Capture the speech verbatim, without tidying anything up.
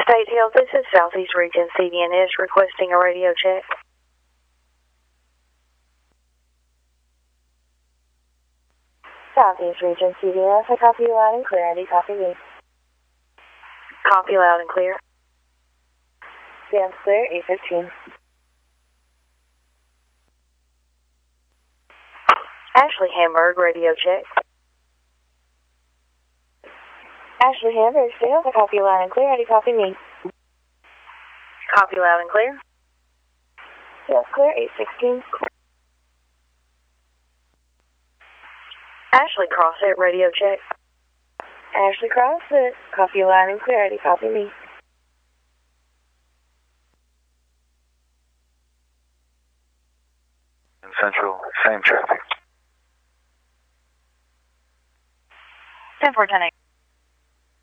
Details, this is Southeast Region C D N S requesting a radio check. Southeast Region C D N S, I copy you loud and clear. Andy, copy me. Copy loud and clear. Stands clear, eight fifteen. Ashley Hamburg, radio check. Ashley Hamburg, sales, I copy you loud and clear. Andy, copy me. Copy loud and clear. Stands clear, eight sixteen. Ashley Crossett, radio check. Ashley Crossett, copy you loud and clear. Andy, copy me. In Central, same traffic. ten four ten eight.